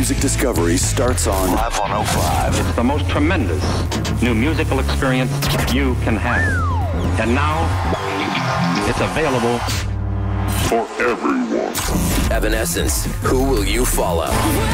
music discovery starts on Live 105. It's the most tremendous new musical experience you can have. And now, it's available for everyone. Evanescence, who will you follow?